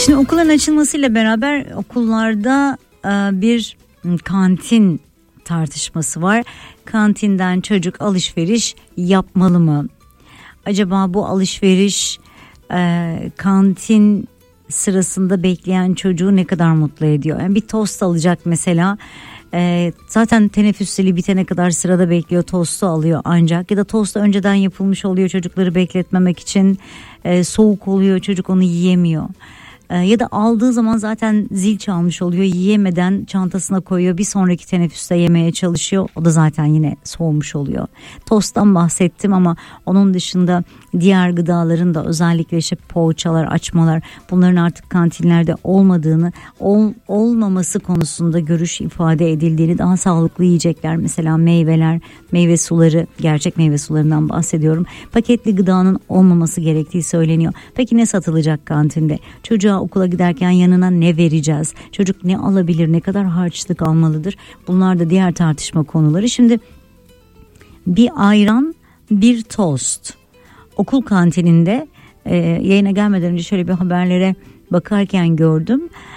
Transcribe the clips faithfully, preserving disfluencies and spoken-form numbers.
Şimdi okulların açılmasıyla beraber okullarda e, bir kantin tartışması var. Kantinden çocuk alışveriş yapmalı mı? Acaba bu alışveriş e, kantin sırasında bekleyen çocuğu ne kadar mutlu ediyor? Yani bir tost alacak mesela. E, zaten teneffüs zili bitene kadar sırada bekliyor, tostu alıyor ancak, ya da tost önceden yapılmış oluyor çocukları bekletmemek için, e, soğuk oluyor, çocuk onu yiyemiyor. Ya da aldığı zaman zaten zil çalmış oluyor, yiyemeden çantasına koyuyor, bir sonraki teneffüste yemeye çalışıyor, o da zaten yine soğumuş oluyor. Tosttan bahsettim ama onun dışında diğer gıdaların da, özellikle işte poğaçalar, açmalar, bunların artık kantinlerde olmadığını, ol, olmaması konusunda görüş ifade edildiğini, daha sağlıklı yiyecekler, mesela meyveler, meyve suları, gerçek meyve sularından bahsediyorum, paketli gıdanın olmaması gerektiği söyleniyor. Peki ne satılacak kantinde? Çocuğa okula giderken yanına ne vereceğiz? Çocuk ne alabilir? Ne kadar harçlık almalıdır? Bunlar da diğer tartışma konuları. Şimdi bir ayran, bir tost. Okul kantininde e, yayına gelmeden önce şöyle bir haberlere bakarken gördüm.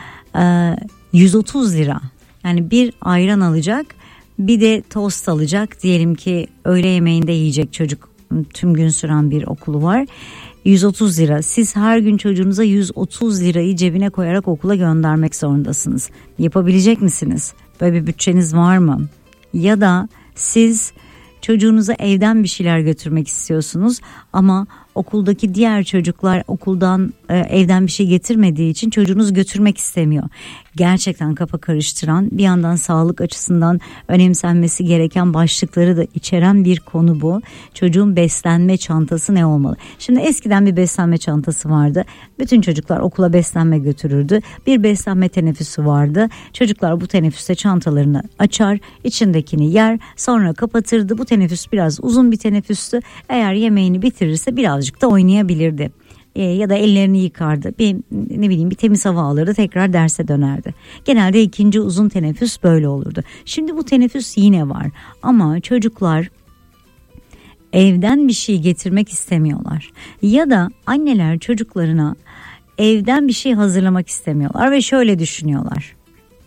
E, yüz otuz lira. Yani bir ayran alacak, bir de tost alacak. Diyelim ki öğle yemeğinde yiyecek çocuk, tüm gün süren bir okulu var. yüz otuz lira. Siz her gün çocuğunuza yüz otuz lirayı cebine koyarak okula göndermek zorundasınız. Yapabilecek misiniz? Böyle bir bütçeniz var mı? Ya da siz çocuğunuza evden bir şeyler götürmek istiyorsunuz ama okuldaki diğer çocuklar okuldan e, evden bir şey getirmediği için çocuğunuz götürmek istemiyor. Gerçekten kafa karıştıran, bir yandan sağlık açısından önemsenmesi gereken başlıkları da içeren bir konu bu. Çocuğun beslenme çantası ne olmalı? Şimdi eskiden bir beslenme çantası vardı. Bütün çocuklar okula beslenme götürürdü. Bir beslenme teneffüsü vardı. Çocuklar bu teneffüste çantalarını açar, içindekini yer, sonra kapatırdı. Bu teneffüs biraz uzun bir teneffüstü. Eğer yemeğini bitirirse birazcık da oynayabilirdi. E, ya da ellerini yıkardı. Bir ne bileyim bir temiz hava alırdı, tekrar derse dönerdi. Genelde ikinci uzun teneffüs böyle olurdu. Şimdi bu teneffüs yine var ama çocuklar evden bir şey getirmek istemiyorlar. Ya da anneler çocuklarına evden bir şey hazırlamak istemiyorlar ve şöyle düşünüyorlar.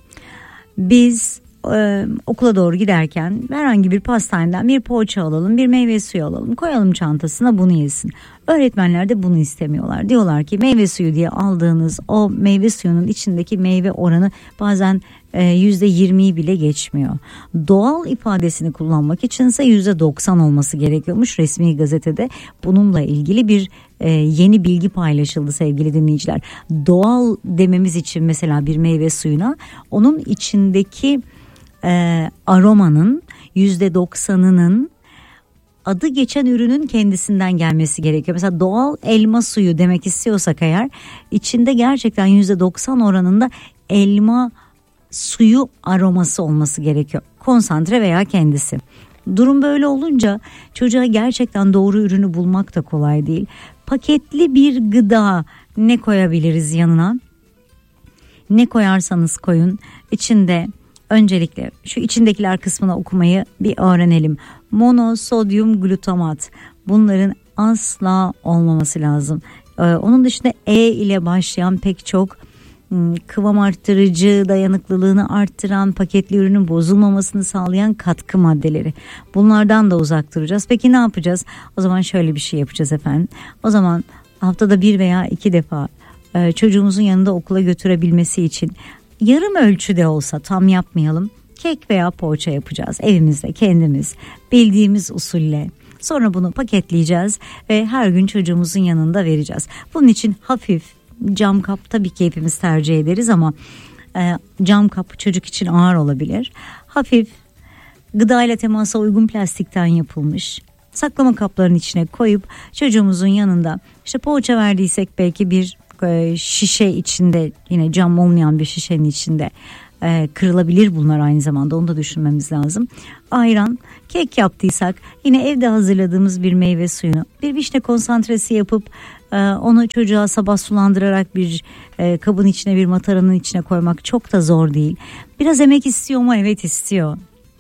Biz Ee, okula doğru giderken herhangi bir pastaneden bir poğaça alalım, bir meyve suyu alalım, koyalım çantasına, bunu yesin. Öğretmenler de bunu istemiyorlar. Diyorlar ki meyve suyu diye aldığınız o meyve suyunun içindeki meyve oranı bazen e, yüzde yirmiyi bile geçmiyor. Doğal ifadesini kullanmak içinse yüzde doksan olması gerekiyormuş. Resmi gazetede bununla ilgili bir e, yeni bilgi paylaşıldı sevgili dinleyiciler. Doğal dememiz için mesela bir meyve suyuna onun içindeki E, aromanın yüzde doksanının adı geçen ürünün kendisinden gelmesi gerekiyor. Mesela doğal elma suyu demek istiyorsak eğer, içinde gerçekten yüzde doksan oranında elma suyu aroması olması gerekiyor. Konsantre veya kendisi. Durum böyle olunca çocuğa gerçekten doğru ürünü bulmak da kolay değil. Paketli bir gıda ne koyabiliriz yanına? Ne koyarsanız koyun, içinde öncelikle şu içindekiler kısmına okumayı bir öğrenelim. Monosodyum glutamat, bunların asla olmaması lazım. Ee, onun dışında E ile başlayan pek çok hmm, kıvam arttırıcı, dayanıklılığını arttıran, paketli ürünün bozulmamasını sağlayan katkı maddeleri. Bunlardan da uzak duracağız. Peki ne yapacağız? O zaman şöyle bir şey yapacağız efendim. O zaman haftada bir veya iki defa e, çocuğumuzun yanında okula götürebilmesi için yarım ölçüde olsa, tam yapmayalım, kek veya poğaça yapacağız evimizde kendimiz bildiğimiz usulle. Sonra bunu paketleyeceğiz ve her gün çocuğumuzun yanında vereceğiz. Bunun için hafif cam kap tabii ki hepimiz tercih ederiz ama e, cam kap çocuk için ağır olabilir. Hafif gıdayla temasa uygun plastikten yapılmış saklama kaplarının içine koyup çocuğumuzun yanında, işte poğaça verdiysek belki bir şişe içinde, yine cam olmayan bir şişenin içinde e, kırılabilir bunlar aynı zamanda, onu da düşünmemiz lazım. Ayran, kek yaptıysak yine evde hazırladığımız bir meyve suyunu, bir vişne konsantresi yapıp e, onu çocuğa sabah sulandırarak bir e, kabın içine, bir mataranın içine koymak çok da zor değil. Biraz emek istiyor mu? Evet, istiyor.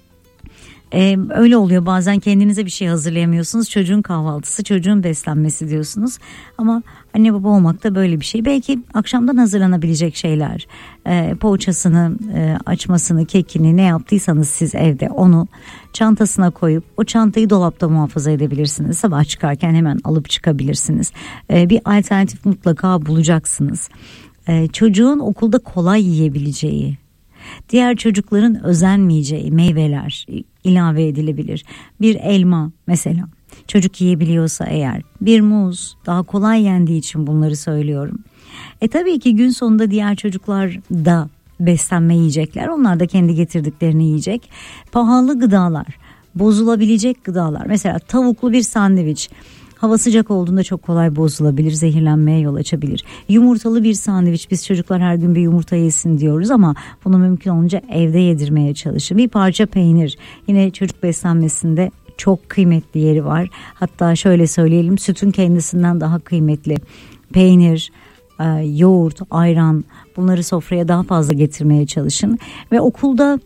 Ee, öyle oluyor bazen, kendinize bir şey hazırlayamıyorsunuz, çocuğun kahvaltısı, çocuğun beslenmesi diyorsunuz ama Anne baba olmak da böyle bir şey. Belki akşamdan hazırlanabilecek şeyler. E, poğaçasını, e, açmasını, kekini ne yaptıysanız siz evde onu çantasına koyup o çantayı dolapta muhafaza edebilirsiniz. Sabah çıkarken hemen alıp çıkabilirsiniz. E, bir alternatif mutlaka bulacaksınız. E, çocuğun okulda kolay yiyebileceği, diğer çocukların özenmeyeceği meyveler ilave edilebilir. Bir elma mesela. Çocuk yiyebiliyorsa eğer, bir muz daha kolay yendiği için bunları söylüyorum. E tabii ki gün sonunda diğer çocuklar da beslenme yiyecekler. Onlar da kendi getirdiklerini yiyecek. Pahalı gıdalar, bozulabilecek gıdalar. Mesela tavuklu bir sandviç. Hava sıcak olduğunda çok kolay bozulabilir, zehirlenmeye yol açabilir. Yumurtalı bir sandviç, biz çocuklar her gün bir yumurta yesin diyoruz ama bunu mümkün olunca evde yedirmeye çalışın. Bir parça peynir, yine çocuk beslenmesinde çok kıymetli yeri var. Hatta şöyle söyleyelim, sütün kendisinden daha kıymetli. Peynir, yoğurt, ayran, bunları sofraya daha fazla getirmeye çalışın. Ve okulda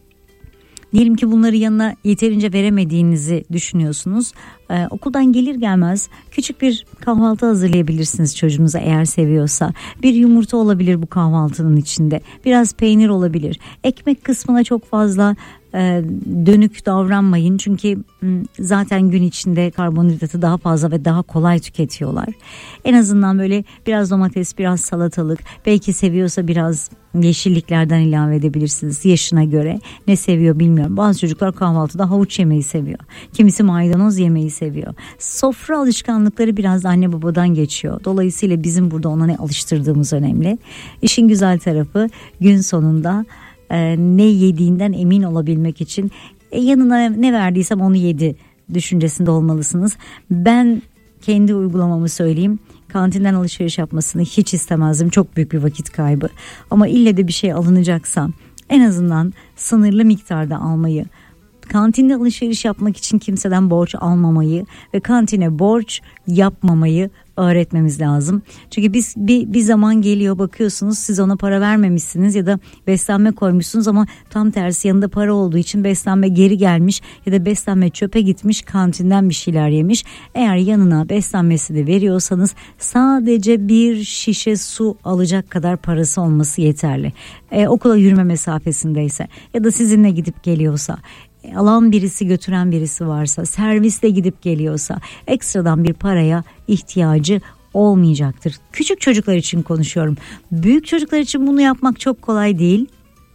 diyelim ki bunları yanına yeterince veremediğinizi düşünüyorsunuz. Ee, okuldan gelir gelmez küçük bir kahvaltı hazırlayabilirsiniz çocuğunuza eğer seviyorsa. Bir yumurta olabilir bu kahvaltının içinde. Biraz peynir olabilir. Ekmek kısmına çok fazla e, dönük davranmayın. Çünkü m, zaten gün içinde karbonhidratı daha fazla ve daha kolay tüketiyorlar. En azından böyle biraz domates, biraz salatalık, belki seviyorsa biraz yeşilliklerden ilave edebilirsiniz yaşına göre. Ne seviyor bilmiyorum. Bazı çocuklar kahvaltıda havuç yemeyi seviyor. Kimisi maydanoz yemeyi seviyor. Sofra alışkanlıkları biraz anne babadan geçiyor. Dolayısıyla bizim burada ona ne alıştırdığımız önemli. İşin güzel tarafı gün sonunda e, ne yediğinden emin olabilmek için e, yanına ne verdiysem onu yedi düşüncesinde olmalısınız. Ben kendi uygulamamı söyleyeyim. Kantinden alışveriş yapmasını hiç istemezdim. Çok büyük bir vakit kaybı. Ama ille de bir şey alınacaksa en azından sınırlı miktarda almayı, kantinde alışveriş yapmak için kimseden borç almamayı ve kantine borç yapmamayı öğretmemiz lazım. Çünkü biz bir, bir zaman geliyor, bakıyorsunuz siz ona para vermemişsiniz ya da beslenme koymuşsunuz ama tam tersi yanında para olduğu için beslenme geri gelmiş ya da beslenme çöpe gitmiş, kantinden bir şeyler yemiş. Eğer yanına beslenmesi de veriyorsanız sadece bir şişe su alacak kadar parası olması yeterli. Ee, okula yürüme mesafesindeyse ya da sizinle gidip geliyorsa, alan birisi götüren birisi varsa, servisle gidip geliyorsa ekstradan bir paraya ihtiyacı olmayacaktır. Küçük çocuklar için konuşuyorum. Büyük çocuklar için bunu yapmak çok kolay değil.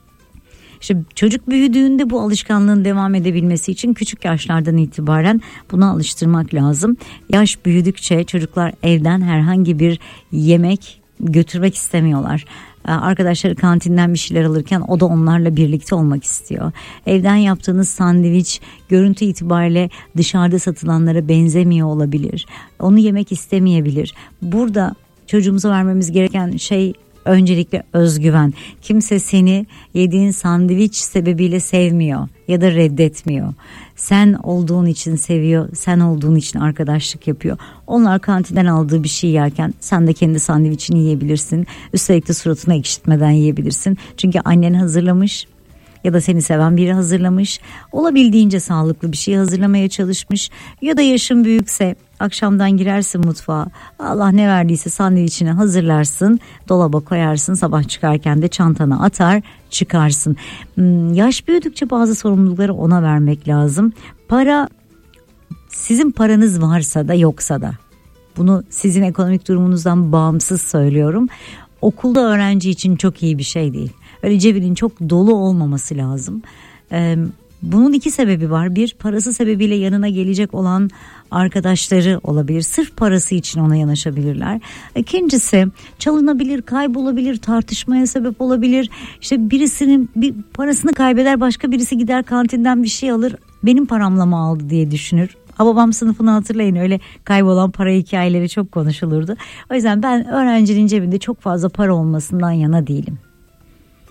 İşte çocuk büyüdüğünde bu alışkanlığın devam edebilmesi için küçük yaşlardan itibaren buna alıştırmak lazım. Yaş büyüdükçe çocuklar evden herhangi bir yemek götürmek istemiyorlar. Arkadaşları kantinden bir şeyler alırken o da onlarla birlikte olmak istiyor. Evden yaptığınız sandviç görüntü itibariyle dışarıda satılanlara benzemiyor olabilir. Onu yemek istemeyebilir. Burada çocuğumuza vermemiz gereken şey öncelikle özgüven. Kimse seni yediğin sandviç sebebiyle sevmiyor ya da reddetmiyor. Sen olduğun için seviyor, sen olduğun için arkadaşlık yapıyor. Onlar kantinden aldığı bir şey yerken sen de kendi sandviçini yiyebilirsin. Üstelik de suratına ekşitmeden yiyebilirsin. Çünkü annen hazırlamış ya da seni seven biri hazırlamış. Olabildiğince sağlıklı bir şey hazırlamaya çalışmış. Ya da yaşın büyükse akşamdan girersin mutfağa. Allah ne verdiyse sandviçini hazırlarsın. Dolaba koyarsın. Sabah çıkarken de çantana atar çıkarsın. Yaş büyüdükçe bazı sorumlulukları ona vermek lazım. Para, sizin paranız varsa da yoksa da. Bunu sizin ekonomik durumunuzdan bağımsız söylüyorum. Okulda öğrenci için çok iyi bir şey değil. Öyle cebinin çok dolu olmaması lazım. Ee, bunun iki sebebi var. Bir, parası sebebiyle yanına gelecek olan arkadaşları olabilir. Sırf parası için ona yanaşabilirler. İkincisi, çalınabilir, kaybolabilir, tartışmaya sebep olabilir. İşte birisinin bir parasını kaybeder, başka birisi gider kantinden bir şey alır. Benim paramla mı aldı diye düşünür. Hababam sınıfını hatırlayın, öyle kaybolan para hikayeleri çok konuşulurdu. O yüzden ben öğrencinin cebinde çok fazla para olmasından yana değilim.